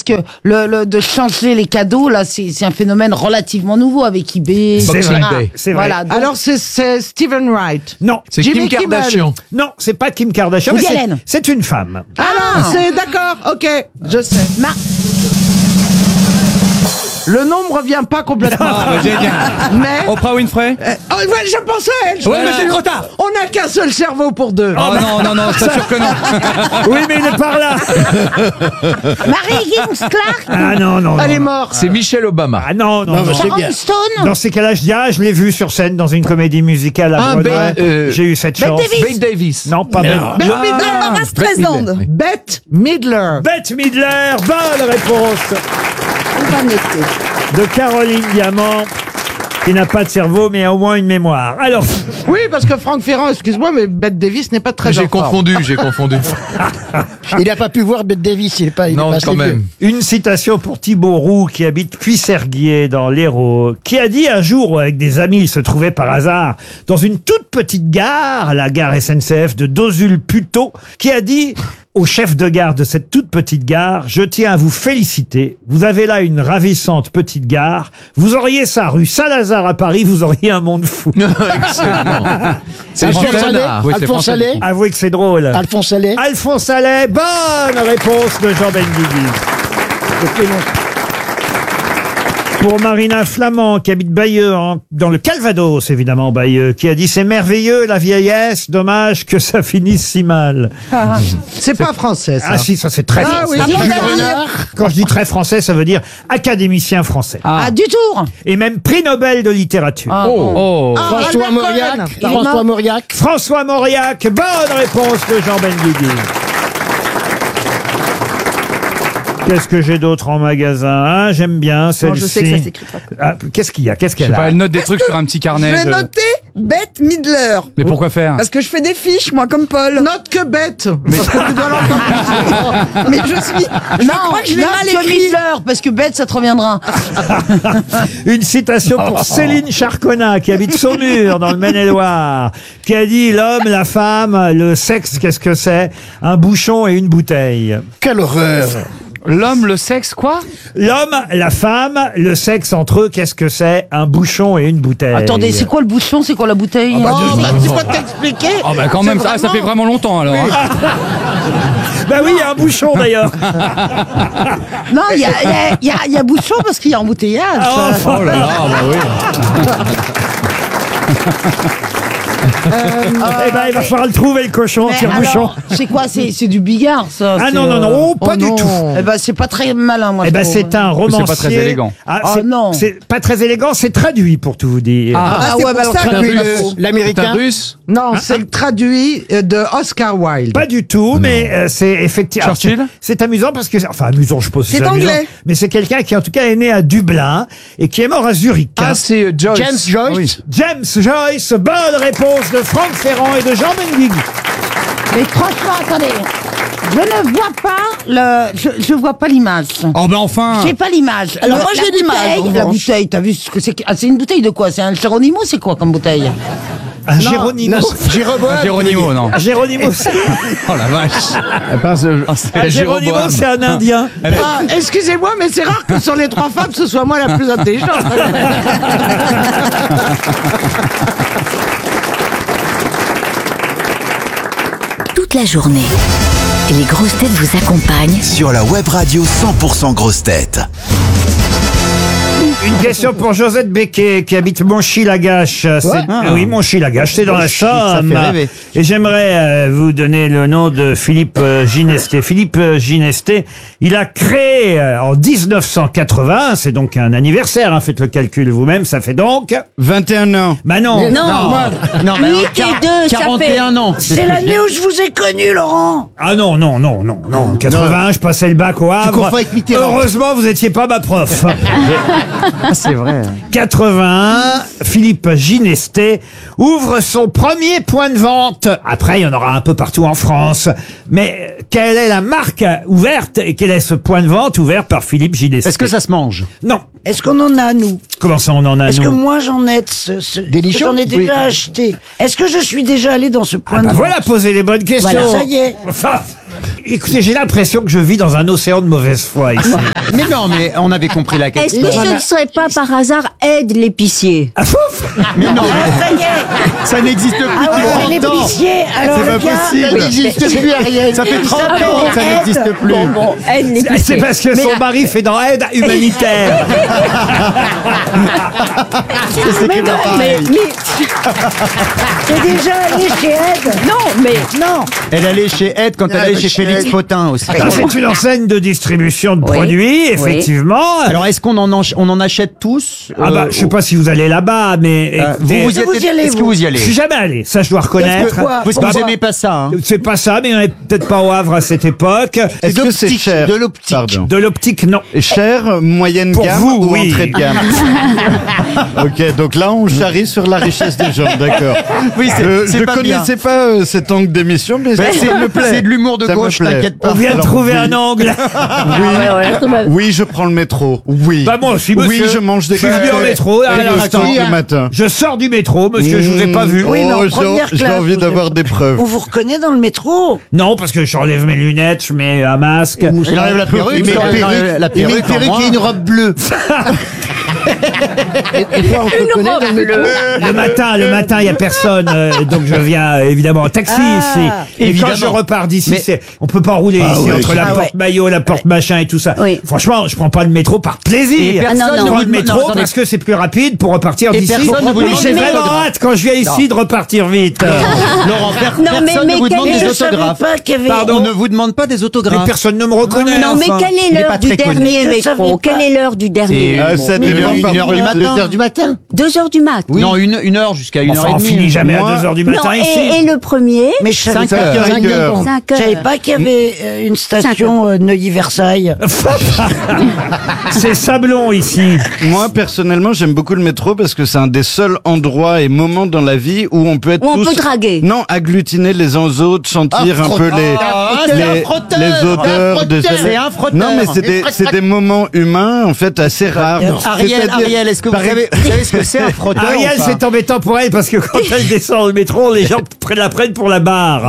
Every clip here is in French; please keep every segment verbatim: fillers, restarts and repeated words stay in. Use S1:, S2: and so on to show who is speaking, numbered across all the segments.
S1: que le, le de changer les cadeaux là, c'est c'est un phénomène relativement nouveau avec eBay.
S2: C'est
S1: et cetera.
S2: vrai, c'est vrai.
S1: Voilà. donc-
S3: Alors c'est c'est Stephen Wright.
S2: Non,
S4: C'est
S3: Jimmy
S4: Kim
S3: Kimmel.
S4: Kardashian.
S2: non, c'est pas Kim Kardashian.
S1: Woody
S2: mais c'est-
S1: Allen.
S2: C'est une femme.
S3: Alors c'est d'accord, ok, je sais.
S1: Ma-
S3: Le nom me revient pas complètement.
S4: Ah, bah, génial.
S3: Mais
S4: Oprah Winfrey.
S3: Euh, oh, ouais, je pensais à elle. je-
S4: Ouais, mais c'est trop tard.
S3: On n'a qu'un seul cerveau pour deux.
S4: Oh non, non, non, c'est sûr que non.
S2: Oui, mais il est par là.
S1: Marie Higgins Clark.
S2: Ah non, non,
S3: Elle
S2: non.
S3: est morte.
S5: C'est Michelle Obama.
S2: Ah non, non, non.
S1: Sharon Stone.
S2: Dans ces cas-là, je dis, ah, je l'ai vu sur scène dans une comédie musicale à
S5: Ah,
S2: Broadway.
S5: Ben, euh,
S2: J'ai eu cette
S1: Bette
S2: chance.
S1: Davis.
S5: Bette Davis.
S2: Non, pas Bette.
S3: Bette
S2: Ah,
S3: Midler.
S6: Barbara Streisand.
S5: Oui.
S3: Bette Midler.
S2: Bette Midler, bonne réponse
S1: On va noter.
S2: de Caroline Diamant, qui n'a pas de cerveau, mais a au moins une mémoire. Alors,
S3: Oui, parce que Franck Ferrand, excuse-moi, mais Bette Davis n'est pas très
S5: J'ai
S3: en forme.
S5: confondu, j'ai confondu.
S7: Il n'a pas pu voir Bette Davis, il est pas. Il est
S5: Non,
S7: pas
S5: quand
S7: assez
S5: même.
S7: vieux.
S2: une citation pour Thibaut Roux, qui habite Puisserguier, dans l'Hérault, qui a dit un jour, où avec des amis, il se trouvait par hasard dans une toute petite gare, la gare S N C F de Dozul-Puteaux, qui a dit au chef de gare de cette toute petite gare, je tiens à vous féliciter. Vous avez là une ravissante petite gare. Vous auriez ça rue Saint-Lazare à Paris, vous auriez un monde fou.
S5: Excellent. C'est
S7: Alphonse
S5: Jean
S7: Allais,
S5: Renard.
S4: Oui, c'est
S7: Alphonse
S4: français.
S7: Allais,
S2: Avouez que c'est drôle.
S7: Alphonse Allais.
S2: Alphonse Allais, bonne réponse de Jean Benguigui. Pour Marina Flamand, qui habite Bayeux, en- dans le Calvados, évidemment, Bayeux, qui a dit « C'est merveilleux, la vieillesse, dommage que ça finisse si mal.
S3: C'est pas français, » ça.
S2: Ah si, ça c'est très
S3: Ah
S2: français.
S3: oui,
S1: Jules
S3: Jules
S1: Renard.
S2: Quand je dis très français, ça veut dire académicien français.
S1: Ah, du tour.
S2: Et même prix Nobel de littérature.
S1: Ah,
S4: Oh.
S3: Ah,
S7: François
S3: Albert
S7: Mauriac.
S3: Cohen.
S1: Il est
S7: François
S1: mort.
S7: Mauriac.
S2: François Mauriac, bonne réponse de Jean Benguigui. Qu'est-ce que j'ai d'autre en magasin hein? J'aime bien celle-ci.
S6: je sais que ça s'écrit pas.
S2: Ah, qu'est-ce qu'il y a Qu'est-ce
S4: Je sais
S2: qu'elle
S4: pas,
S2: a
S4: elle note des trucs sur un petit
S6: Je
S4: carnet.
S6: vais
S4: je-
S6: noter Bette Midler.
S4: Mais pourquoi faire?
S6: Parce que je fais des fiches, moi, comme Paul.
S3: Note que Bette. Parce que tu dois l'entendre.
S6: Mais je suis. Je crois que je l'ai
S1: non,
S6: mal
S1: tu as mis
S6: écrit.
S1: l'heure, parce que bête, ça te reviendra.
S2: Une citation pour Céline Charconnat, qui habite Saumur, dans le Maine-et-Loire, qui a dit « L'homme, la femme, le sexe, qu'est-ce que c'est? Un bouchon et une bouteille.
S7: Quelle horreur.
S4: L'homme, le sexe, quoi?
S2: L'homme, la femme, le sexe entre eux, qu'est-ce que c'est? Un bouchon et une bouteille. »
S1: Attendez, c'est quoi le bouchon? C'est quoi la bouteille?
S3: Oh, bah, tu peux t'expliquer.
S4: Oh bah quand même, ça, ça fait vraiment longtemps alors. hein.
S2: Bah oui, il y a un bouchon d'ailleurs.
S1: Non, il y a, il y, a, il y, a, il y a bouchon parce qu'il y a embouteillage.
S2: Oh,
S4: Oh là là, bah oui.
S2: eh ben, il va falloir le trouver, le cochon,
S1: Mais
S2: tire-bouchon.
S1: alors, c'est quoi? C'est c'est du bigard, ça.
S2: Ah
S1: c'est,
S2: non, non, non,
S1: euh,
S2: oh, pas
S3: oh
S2: du
S3: non.
S2: tout.
S1: Eh ben, c'est pas très malin, moi.
S2: Eh
S1: je
S2: ben,
S1: trouve.
S2: c'est un romancier.
S4: C'est pas très élégant.
S2: Ah,
S1: Oh
S2: c'est-
S1: non.
S2: C'est pas très élégant, c'est traduit pour tout vous dire.
S4: Ah.
S6: Ah,
S3: Ah
S6: c'est
S3: ouais,
S6: pour
S3: bah alors,
S6: ça
S3: c'est
S6: que
S3: un
S6: je-
S3: russe.
S4: C'est un
S7: L'américain.
S4: russe?
S3: Non, c'est le traduit euh, de Oscar Wilde.
S2: Pas du tout, mais euh, c'est effectivement.
S4: Churchill
S2: alors, C'est c'est amusant parce que. Enfin, amusant, je suppose. que
S6: C'est
S2: amusant,
S6: anglais.
S2: Mais c'est quelqu'un qui, en tout cas, est né à Dublin et qui est mort à Zurich. hein.
S5: Ah, c'est euh, Joyce.
S7: James Joyce.
S5: Oui.
S2: James Joyce, bonne réponse de Franck Ferrand et de Jean Benguigui.
S1: Mais franchement, attendez. Je ne vois pas le. Je, je vois pas l'image.
S4: Oh ben enfin.
S1: J'ai pas l'image.
S6: Alors,
S1: Le-
S6: moi,
S1: la
S6: j'ai l'image,
S1: bouteille,
S6: en
S1: La
S6: revanche.
S1: bouteille, t'as vu ce que c'est? Ah, c'est une bouteille de quoi? C'est un Géronimo? C'est quoi comme bouteille?
S2: Un Géronimo.
S7: Jéroboam.
S4: Ah, Géronimo, non.
S2: Un Géronimo, c'est
S4: Oh la vache.
S5: Elle passe de-
S2: un
S5: c'est
S2: Géronimo,
S5: Jéroboam.
S2: c'est un Indien.
S3: Ah, excusez-moi, mais c'est rare que sur les trois femmes, ce soit moi la plus intelligente.
S8: Toute la journée, les grosses têtes vous accompagnent
S9: Sur la web radio cent pour cent grosses têtes.
S2: Une question pour Josette Becquet qui habite Monchy-Lagache. C'est-
S7: Ah.
S2: Oui, Monchy-Lagache, c'est dans la Somme.
S7: fait rêver.
S2: Et j'aimerais euh, vous donner le nom de Philippe euh, Ginesté. Philippe euh, Ginesté, il a créé euh, en dix-neuf cent quatre-vingts, c'est donc un anniversaire, hein, faites le calcul vous-même, ça fait donc...
S4: vingt et un ans.
S2: Bah non,
S1: Non.
S7: Non, mais
S1: huit et deux, ça
S7: quarante et
S1: fait.
S7: un ans.
S1: C'est l'année où je vous ai connu, Laurent.
S2: Ah non, non, non, non, non. quatre-vingts, je passais le bac au Havre.
S7: confonds avec Mitterrand.
S2: Heureusement, vous étiez pas ma prof.
S7: C'est vrai.
S2: quatre-vingt-un, Philippe Ginesté ouvre son premier point de vente. Après, il y en aura un peu partout en France. Mais quelle est la marque ouverte et quel est ce point de vente ouvert par Philippe Ginesté?
S7: Est-ce que ça se mange?
S2: Non.
S10: Est-ce qu'on en a, nous?
S2: Comment ça, on en a,
S10: Est-ce que
S2: nous?
S10: moi, j'en ai de ce, ce-
S7: Des nichons?
S10: J'en ai déjà
S7: Oui.
S10: acheté. Est-ce que je suis déjà allé dans ce point
S2: Ah
S10: de
S2: bah
S10: vente?
S2: voilà, poser les bonnes questions.
S10: Voilà, ça y est.
S2: Enfin, Écoutez, j'ai l'impression que je vis dans un océan de mauvaise foi ici.
S4: Mais non, mais on avait compris la
S11: Est-ce
S4: question.
S11: que ce ne serait pas par hasard aide l'épicier?
S2: Ah, fouf.
S4: Mais non,
S1: Ça y est.
S4: ça n'existe plus
S1: Ah ouais,
S4: depuis trente ans.
S1: l'épicier, alors
S4: C'est
S1: le
S4: pas
S1: gars,
S4: possible.
S7: Ça n'existe plus, Ariel.
S4: Ça fait trente
S1: s'appelle
S4: ans que ça
S1: Aide.
S4: n'existe plus.
S11: Bon, bon, aide l'épicier.
S2: C'est parce que son mari fait dans aide humanitaire.
S1: mais non, mais, mais t'es déjà allé chez Ed.
S11: Non, mais
S1: Non.
S4: Elle allait chez Ed quand elle allait chez Félix Potin aussi.
S2: Non, c'est une enseigne de distribution de
S11: Oui.
S2: produits, effectivement.
S4: Alors, est-ce qu'on en, en- on en achète tous
S2: Ah bah,
S4: euh,
S2: je sais pas si vous allez là-bas, mais
S4: euh, vous,
S2: écoutez,
S4: vous y
S1: Est-ce que
S4: êtes-
S1: vous y allez,
S4: Est-ce que
S1: vous
S4: vous y allez
S2: je suis jamais allé, ça je dois reconnaître.
S1: Quoi
S4: Parce que
S2: Bah,
S4: vous
S2: bah,
S4: aimez pas ça, hein.
S2: c'est pas ça, mais on est peut-être pas au Havre à cette époque.
S7: Est-ce que c'est cher?
S10: de l'optique.
S7: Pardon.
S2: De l'optique, non.
S7: Cher, moyenne
S2: Pour
S7: gamme
S2: vous,
S7: ou
S2: oui.
S7: entrée de gamme? Ok, donc là on charrie sur la richesse des gens, d'accord.
S4: Oui, c'est-
S7: Je,
S4: c'est
S7: je
S4: pas
S7: connaissais pas euh, cet angle d'émission, mais
S4: Ben,
S7: ça
S4: c'est
S7: me plaît.
S4: c'est de l'humour de
S7: Ça me
S4: gauche,
S7: plaît.
S4: t'inquiète pas.
S2: On vient de
S7: Alors,
S2: trouver
S7: oui.
S2: un angle.
S7: Oui, je prends le métro. Oui.
S2: Bah, moi aussi, monsieur.
S7: Oui, je mange des
S2: Je suis venu en
S7: cafés
S2: métro, à
S7: et des
S2: l'instant.
S7: steaks le matin.
S2: Je sors du métro, monsieur, je vous ai pas vu.
S10: Oui, mais en
S7: Oh, j'ai-
S10: première
S7: j'ai
S10: classe,
S7: envie
S10: vous
S7: d'avoir
S10: êtes-
S7: des preuves.
S10: On vous reconnaît dans le métro.
S2: Non, parce que j'enlève mes lunettes, je mets un masque.
S4: Il enlève la perruque,
S7: Il met
S4: il enlève
S7: perruque,
S4: la
S7: il met
S4: perruque,
S7: perruque
S4: en
S7: et une robe bleue.
S11: une robe bleue.
S2: Le matin, le matin, il y a personne, euh, donc je viens euh, évidemment en taxi
S10: Ah,
S2: ici. Et
S4: évidemment.
S2: quand je repars d'ici,
S4: Mais-
S2: c'est, on peut pas rouler
S7: Ah
S2: ici
S7: ouais,
S2: entre la
S10: ah
S2: porte
S10: ouais.
S2: maillot, la porte machin et tout ça.
S11: Oui.
S2: Franchement, je prends pas le métro par plaisir.
S4: Et personne
S11: Ah, non,
S2: je
S11: non.
S2: prends le
S4: non,
S2: métro
S4: attendez.
S2: parce que c'est plus rapide pour repartir
S4: Et
S2: d'ici.
S4: personne ne vous
S2: Oui,
S4: demande
S2: j'ai
S4: des
S2: vraiment
S4: autographes.
S2: hâte quand je viens ici de repartir vite.
S4: Laurent, per-
S11: Non, mais-
S4: personne
S11: mais
S4: ne vous
S11: quel
S4: demande
S11: est-
S4: des
S10: Je savais
S4: autographes.
S10: pas qu'il y avait.
S2: Pardon.
S4: On ne vous demande pas des
S2: Mais
S4: autographes.
S2: personne ne me reconnaît.
S11: Non, mais
S2: enfin.
S11: quelle est
S4: Il est
S11: l'heure
S4: pas
S11: du
S4: très connu.
S11: dernier
S10: Je savais
S11: métro?
S10: pas.
S11: Quelle est l'heure du dernier?
S7: Ah, ça
S4: Mais
S7: dépend
S4: une
S7: par
S4: heure du
S7: contre.
S4: matin.
S7: du matin.
S11: Deux heures du mat.
S4: Non, une, une heure jusqu'à une
S2: Enfin,
S4: heure et
S2: on
S4: demie.
S2: finit jamais
S7: Moi-
S2: à deux heures du
S11: Non,
S2: matin ici.
S11: et, et le premier?
S10: Mais je savais
S4: Cinq
S10: pas.
S4: heures.
S7: Cinq heures.
S11: Cinq
S10: Je savais
S11: heures.
S10: pas qu'il y avait euh, une station euh, Neuilly-Versailles.
S2: C'est Sablon ici.
S7: Moi, personnellement, j'aime beaucoup le métro parce que c'est un des seuls endroits et moments dans la vie où on peut être
S11: Où on
S7: tous...
S11: peut draguer.
S7: Non, agglutiner les uns aux autres, sentir un peu les,
S4: Ah,
S7: les,
S4: c'est un frotteur,
S7: les
S4: un
S7: odeurs de...
S4: frotteur. C'est un frotteur.
S7: Non, mais c'est des, c'est des moments humains, en fait, assez rares.
S4: Ariel,
S7: C'est-à-dire-
S4: Ariel, est-ce que vous
S7: par-
S4: savez, vous savez ce que c'est un frotteur
S2: Ariel,
S4: ou pas
S2: c'est embêtant pour elle parce que quand elle descend le métro, les gens prennent la prennent pour la barre.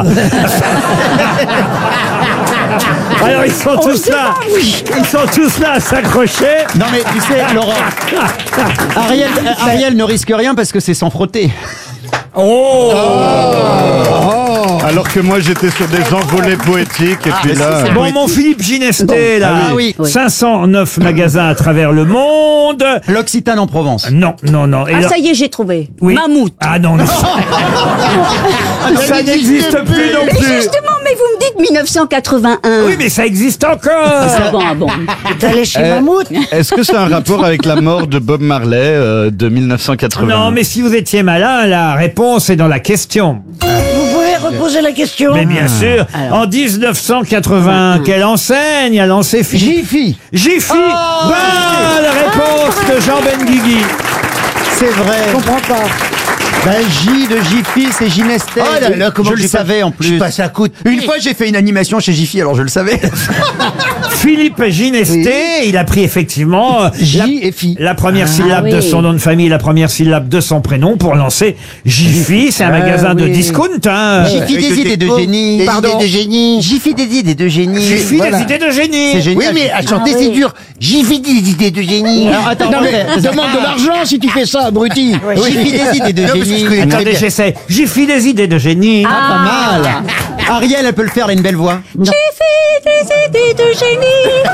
S2: Alors ils sont tous là, ils sont tous là à s'accrocher.
S4: Non mais tu sais, Laurent, Ariel, euh, Ariel ne risque rien parce que c'est sans frotter.
S2: Oh,
S7: Alors que moi, j'étais sur des envolées poétiques, et puis là...
S2: Bon, mon Philippe Ginesté, là,
S4: Ah oui. Oui.
S2: cinq cent neuf magasins à travers le monde.
S4: L'Occitane en Provence.
S2: Non, non, non. Et
S11: Ah,
S2: là-
S11: ça y est, j'ai trouvé.
S2: oui.
S11: Mammouth.
S2: Ah non, non. Ça n'existe plus non
S11: Mais
S2: plus.
S11: justement, mais vous me dites mille neuf cent quatre-vingt-un.
S2: Oui, mais ça existe encore.
S11: Ah bon, ah bon.
S10: T'es allé chez
S7: Euh,
S10: Mammouth.
S7: Est-ce que c'est un rapport avec la mort de Bob Marley euh, de mille neuf cent quatre-vingts?
S2: Non, mais si vous étiez malin, la réponse est dans la question.
S10: Vous pouvez reposer la question.
S2: Mais bien sûr, en dix-neuf cent quatre-vingts, quelle enseigne a lancé Philippe
S7: Jiffy.
S2: Jiffy. Bonne réponse de Jean Benguigui.
S4: C'est vrai.
S10: Je comprends pas.
S4: Ben J de Jiffy, c'est Ginestet.
S5: Oh là là, comment
S4: je le
S5: j'ai pas-
S4: savais en plus.
S5: je suis passé à côté.
S4: Une fois, j'ai fait une animation chez Jiffy, alors je le savais.
S2: Philippe Ginesté, il a pris effectivement euh,
S7: J
S2: la,
S7: et Phi.
S2: la première syllabe
S11: oui.
S2: de son nom de famille, la première syllabe de son prénom pour lancer Jiffy. C'est un magasin de discount. Hein.
S4: Jiffy des idées de génie.
S5: Pardon.
S4: de génie. Jiffy des idées de génie.
S2: Jiffy des idées de génie.
S4: C'est génial.
S5: Oui, mais à chanter,
S11: Ah
S5: c'est
S11: oui.
S5: dur. Jiffy des idées de génie.
S4: Alors, attends,
S5: Non, mais
S4: attends.
S5: demande de l'argent si tu fais ça, abruti.
S4: Jiffy des idées de
S5: Non, parce que
S4: génie.
S5: je connais très
S2: Attendez,
S5: bien.
S2: j'essaie. Jiffy des idées de génie.
S4: Pas mal. Ariel, elle peut le faire, elle a une belle voix.
S11: J'ai fait des idées de génie.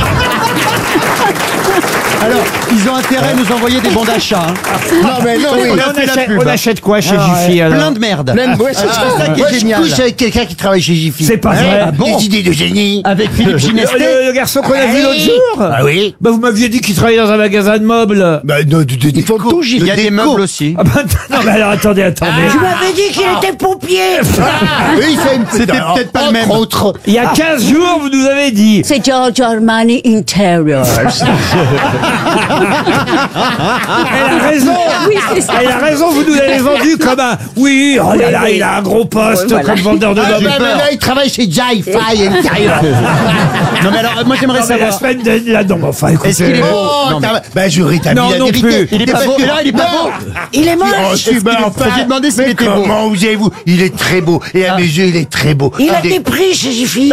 S4: Alors, ils ont intérêt à nous envoyer des bons d'achat. hein.
S5: Non, mais non, oui.
S2: on, achète, on achète quoi chez Jiffy alors
S4: Plein de merde.
S5: Plein de- ouais, c'est ça qui
S4: Moi,
S5: est
S4: je
S5: génial.
S4: couche
S5: avec quelqu'un qui travaille chez Jiffy.
S2: C'est pas vrai.
S5: Ah bon Des idées de génie.
S4: Avec Philippe
S2: Le,
S4: Ginestet.
S2: le- le garçon qu'on a vu l'autre jour.
S5: Ah oui.
S2: Bah, vous m'aviez dit qu'il travaillait dans un magasin de meubles.
S5: Bah, non, de, de,
S7: Ils font tout,
S4: Il y a
S7: Jiffy.
S4: des meubles aussi.
S2: Ah bah, non, mais alors attendez, attendez.
S10: Tu m'avais dit qu'il était pompier.
S5: Oui, il fait une
S4: C'était peut-être pas le même.
S5: Entre autres.
S2: Il y a quinze jours, vous nous avez dit.
S11: C'est Giorgio Armani Interior.
S2: Elle a raison.
S11: Oui, c'est ça.
S2: Elle a raison, vous nous l'avez vendu comme un... Oui, oh là là, il a un gros poste
S11: Ouais, voilà.
S2: comme vendeur de
S5: Ah,
S2: meubles.
S5: bah, maintenant, il travaille chez Jai Fi Interior.
S4: Non mais alors, moi j'aimerais
S2: Non, mais la
S4: savoir.
S2: semaine de là, non, mais enfin, écoutez.
S4: Est-ce qu'il est beau?
S5: Oh,
S4: Non, mais-
S5: t'as- bah, je rétablis
S2: Non,
S5: la
S2: non
S5: vérité.
S2: plus.
S4: Il est pas
S5: Parce
S4: beau.
S5: que-
S4: Non, il est pas
S5: Non.
S4: beau.
S10: Il est moche.
S5: Oh,
S4: Est-ce qu'il
S5: super,
S4: est-
S5: enfin.
S4: Faut-il demander s'il
S5: Mais
S4: était beau?
S5: comment vous avez-vous? Il est très beau. Et à mes yeux, il est très beau.
S10: Il a
S5: Des-
S10: des prix chez Jiffy.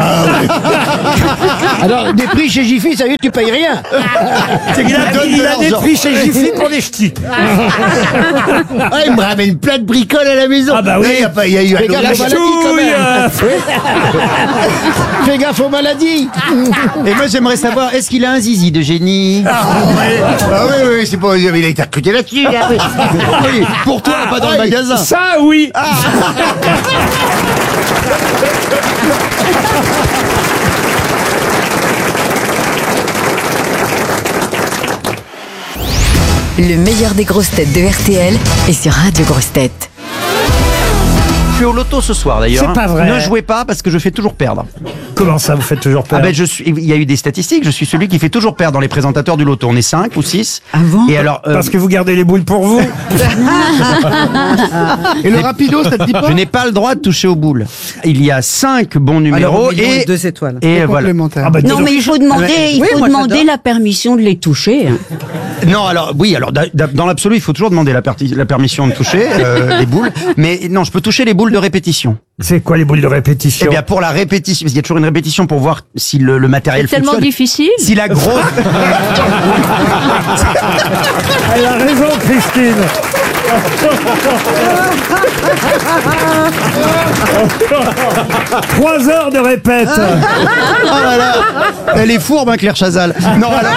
S5: Alors, des prix chez Jiffy, ça y est, tu payes rien.
S2: C'est qu'il a,
S5: Donne
S2: il
S5: de
S2: a des
S5: l'argent.
S2: prix chez Jiffy pour les ch'tis.
S5: Ah, il me ramène plein de bricoles à la maison.
S2: Ah bah oui.
S5: Mais Il y a, pas- il y a eu un
S2: La
S5: autre-
S2: ch'touille, euh,
S5: Fais gaffe aux maladies.
S4: Et moi j'aimerais savoir, est-ce qu'il a un zizi de génie?
S5: Ah, ouais. Ah oui, oui, oui, c'est pas. Il a été recruté là-dessus. là.
S4: Oui, pour toi, pas dans le magasin.
S2: Ça, oui.
S8: Le meilleur des grosses têtes de R T L est sur Radio Grosses Têtes.
S4: Je suis au loto ce soir d'ailleurs.
S2: C'est pas vrai.
S4: Ne jouez pas parce que je fais toujours perdre.
S2: Comment ça, vous faites toujours peur?
S4: Ah ben je suis. Il y a eu des statistiques. Je suis celui qui fait toujours perdre dans les présentateurs du loto. On est cinq ou six.
S10: Ah bon?
S4: Et alors. euh,
S2: Parce que vous gardez les boules pour vous.
S5: Et le rapido, ça te dit pas?
S4: je n'ai pas le droit de toucher aux boules. Il y a cinq bons numéros et
S6: deux étoiles.
S4: et voilà.
S6: Complémentaire.
S2: Ah bah, dis
S11: Non,
S2: donc.
S11: mais il faut demander, il
S6: Oui,
S11: faut
S6: moi,
S11: demander
S6: j'adore.
S11: la permission de les toucher. hein.
S4: Non, alors oui, alors da- da- dans l'absolu, il faut toujours demander la, parti- la permission de toucher euh, les boules. Mais non, je peux toucher les boules de répétition.
S2: C'est quoi les boules de répétition?
S4: Eh bien, pour la répétition, parce qu'il y a toujours une répétition pour voir si le, le matériel
S11: C'est tellement
S4: fonctionne.
S11: difficile.
S4: Si la grosse.
S2: Elle a raison, Christine. Trois heures de répète.
S4: Oh là là, elle est fourbe, hein, Claire Chazal. Non, alors.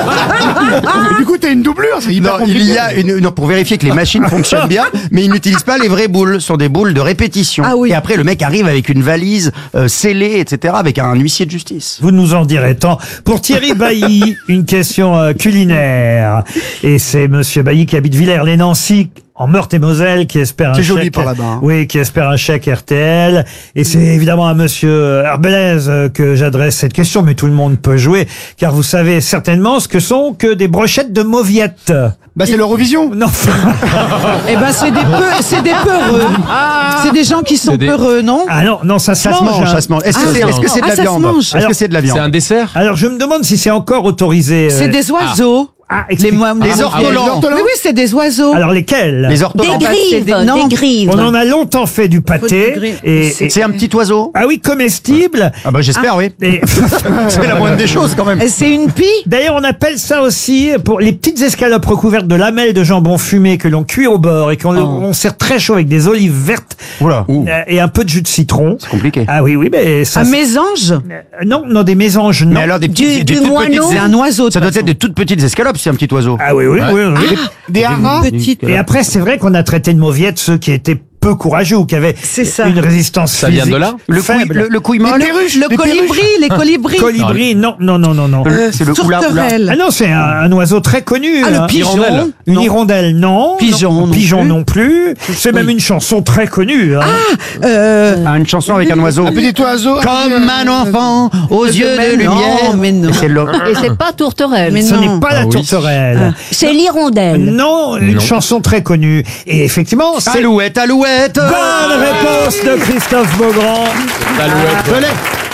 S5: Du coup, t'as une doublure, c'est hyper
S4: Non,
S5: compliqué.
S4: il y a une, non, pour vérifier que les machines fonctionnent bien, mais ils n'utilisent pas les vraies boules, ce sont des boules de répétition.
S6: Ah oui.
S4: Et après, le mec arrive avec une valise euh, scellée, et cetera, avec un huissier de justice.
S2: Vous nous en direz tant. Pour Thierry Bailly, une question euh, culinaire. Et c'est Monsieur Bailly qui habite Villers-les-Nancy, en Meurthe-et-Moselle, qui espère un
S4: C'est
S2: chèque.
S4: joli par là-bas, hein.
S2: Oui, qui espère un chèque R T L. Et c'est évidemment à Monsieur Arbelaise euh, que j'adresse cette question, mais tout le monde peut jouer, car vous savez certainement ce que sont que des brochettes de mauviettes.
S5: Bah, c'est l'Eurovision.
S2: Non.
S6: Eh ben, c'est des peu, c'est des peureux. C'est des gens qui sont peureux, non?
S2: Ah non, non, ça,
S4: Ça
S2: se
S4: se mange,
S2: mange.
S4: ça se mange. Est-ce que
S6: Ah,
S4: c'est
S6: ça
S4: est-ce que c'est de
S6: Ah,
S4: la
S6: ça se
S4: viande?
S6: mange.
S4: Est-ce
S2: Alors,
S4: que c'est de la viande?
S12: C'est un dessert?
S2: Alors je me demande si c'est encore autorisé. euh,
S6: C'est des oiseaux.
S2: Ah,
S6: Les,
S2: explique-
S6: moi-
S4: Les
S6: moi-
S4: ortolans.
S6: Oui, oui, c'est des oiseaux.
S2: Alors lesquels?
S4: Les
S11: Des
S4: ortolans.
S6: bah, c'est
S11: grives,
S6: des- non.
S11: des grives.
S2: On en a longtemps fait du pâté.
S6: du gris.
S2: Et,
S6: C'est-
S2: et-
S4: C'est un petit oiseau?
S2: ah oui, comestible.
S4: Ah bah j'espère, oui.
S2: Et-
S4: C'est la moindre des choses quand même.
S6: Et c'est une pie.
S2: D'ailleurs, on appelle ça aussi, pour les petites escalopes recouvertes de lamelles de jambon fumé que l'on cuit au beurre et qu'on le- on sert très chaud avec des olives vertes
S4: Oula.
S2: euh, et un peu de jus de citron.
S4: C'est compliqué.
S2: Ah oui, oui, mais ça...
S6: Un
S2: c'est-
S6: mésange.
S2: Euh, Non, non, des mésanges, non.
S4: Mais alors des petites,
S11: Du-
S4: des
S11: du
S4: toutes
S11: moineau.
S4: petites-
S6: C'est un oiseau. de
S4: Ça doit
S6: toute
S4: être des toutes petites escalopes, c'est un petit oiseau.
S2: Ah oui, oui, oui. oui.
S5: Des haras.
S6: Petite.
S2: Et après, c'est vrai qu'on a traité de mauviettes ceux qui étaient peu courageux ou qui avaient
S6: C'est ça.
S2: une résistance
S12: Ça vient de
S2: physique
S12: là
S4: Le couille,
S2: faible.
S4: le, le couille molle.
S6: Le colibri, les colibris.
S2: Colibri, non, non, non, non, non.
S4: Le- c'est le oula, oula.
S6: Tourterelle.
S2: Ah non, c'est un, un oiseau très connu.
S6: Ah,
S2: hein.
S6: le pigeon.
S12: Hirondelle.
S2: Une
S6: Non.
S2: hirondelle, non.
S6: Pigeon
S2: Non.
S6: non
S2: Pigeon
S6: plus.
S2: non plus. C'est même une chanson très connue. Hein.
S6: Euh,
S4: Ah, une chanson avec un oiseau.
S5: Un petit oiseau.
S4: Comme un enfant aux yeux de
S6: mais non,
S4: lumière.
S6: mais non.
S4: C'est le.
S11: Et c'est pas tourterelle.
S6: Mais
S2: Ce
S6: non.
S2: n'est pas la
S12: Ah oui.
S2: tourterelle.
S11: C'est l'hirondelle.
S2: Non, une
S12: Non.
S2: chanson très connue. Et effectivement, c'est
S4: Alouette, alouette.
S2: bonne réponse de Christophe Beaugrand.
S12: L'alouette.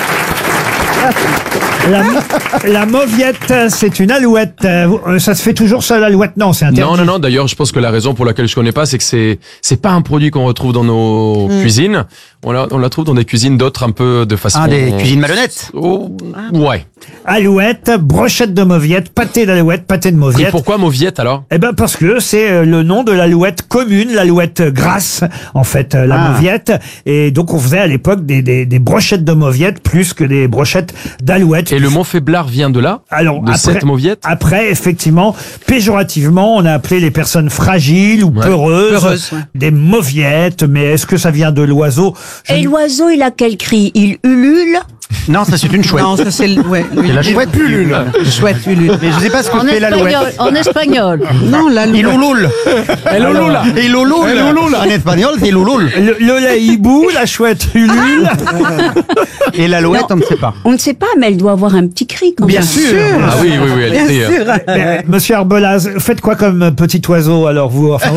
S2: La, la mauviette, c'est une alouette. Euh, Ça se fait toujours ça, l'alouette? Non, c'est interdit.
S12: Non, non, non. D'ailleurs, je pense que la raison pour laquelle je connais pas, c'est que c'est c'est pas un produit qu'on retrouve dans nos cuisines. On la on la trouve dans des cuisines d'autres un peu de façon.
S4: Ah, des cuisines malhonnêtes.
S12: Oh, ouais.
S2: Alouette, brochette de mauviette, pâté d'alouette, pâté de
S12: Et
S2: mauviette.
S12: pourquoi mauviette alors?
S2: Eh ben parce que c'est euh, le nom de l'alouette commune, l'alouette grasse, en fait, euh, la
S4: Ah.
S2: mauviette. Et donc on faisait à l'époque des, des, des brochettes de mauviette plus que des brochettes d'alouette.
S12: Et le mot faiblard vient de là?
S2: Alors,
S12: de
S2: après,
S12: cette mauviette?
S2: après, effectivement, péjorativement, on a appelé les personnes fragiles ou
S12: Ouais.
S2: peureuses,
S6: Peureuses, ouais.
S2: des mauviettes. Mais est-ce que ça vient de l'oiseau? Je
S11: Et
S2: ne-
S11: l'oiseau, il a quel cri? Il ulule?
S4: Non, ça c'est une chouette.
S6: Non, ça c'est le- ouais,
S4: C'est la chouette Ulule.
S6: chouette Ulule.
S4: Mais je sais pas ce que
S11: En
S4: fait
S11: espagnol.
S4: l'alouette.
S11: En espagnol.
S6: Non, la
S4: Il ulule.
S12: El Ulula.
S4: Il ulule. En espagnol, c'est l'ulule.
S2: Le, le lait hibou, la chouette Ulule.
S4: Et l'alouette, on ne sait pas.
S11: On ne sait pas, mais elle doit avoir un petit cri quand
S6: Bien
S11: même.
S6: sûr.
S12: Ah oui, oui, oui, elle
S6: Bien
S12: était, euh,
S6: sûr.
S2: Mais, Monsieur Arbelaz, faites quoi comme petit oiseau alors vous enfin,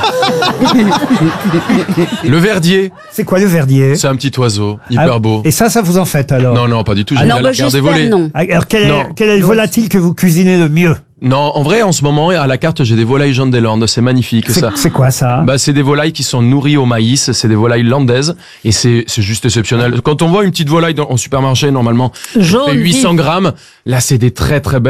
S12: Le verdier,
S2: c'est quoi le verdier?
S12: c'est un petit oiseau, hyper
S2: Ah,
S12: beau.
S2: Et ça, ça vous en fait alors?
S12: Non, non, pas du tout, j'aime
S11: Alors,
S12: bien
S11: bah,
S12: la regarder
S11: j'espère
S12: voler.
S11: non.
S2: Alors quel est,
S12: Non.
S2: quel est le volatile que vous cuisinez le mieux?
S12: Non, en vrai, en ce moment, à la carte, j'ai des volailles Jean Delande, c'est magnifique
S2: C'est
S12: ça.
S2: c'est quoi ça?
S12: Bah, c'est des volailles qui sont nourries au maïs, c'est des volailles landaises, et c'est c'est juste exceptionnel. Quand on voit une petite volaille dans, en supermarché, normalement,
S11: Jaune,
S12: fait huit cents
S11: vif.
S12: grammes, là, c'est des très très belles.